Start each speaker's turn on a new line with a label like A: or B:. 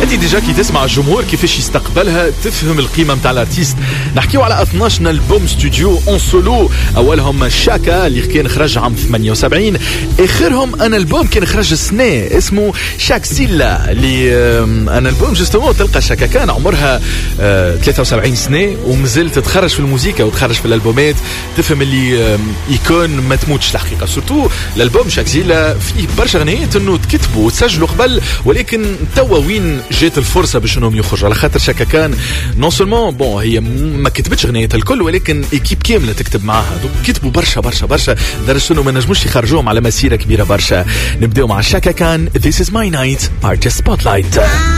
A: انت ديجا كي تسمع الجمهور كيفاش يستقبلها تفهم القيمه نتاع الارتيست. نحكيو على 12 البوم ستوديو اون سولو، اولهم شاكا اللي كان خرج عام 78، اخرهم ان البوم كان خرج السنه اسمه شاك سيلا اللي ان البوم جوستومون تلقى شاكا كان عمرها 73 سنه ومازالت تتخرج في الموسيقى وتخرج في الالبومات، تفهم اللي يكون ما تموتش الحقيقه. سورتو الالبوم شاك سيلا فيه برشا غنيات انه تكتبوا وتسجلوا قبل، ولكن توا وين جات الفرصه باش انهم يخرجوا، على خاطر شاكا كان نون سولمون بون هي ما كتبتش غنيتها الكل ولكن ايكيب كامله تكتب معاها، دونك كتبوا برشا برشا برشا درجة انه ما نجموش يخرجوهم على مسيره كبيره برشا. نبداو مع شاكا كان This is my night Artist Spotlight.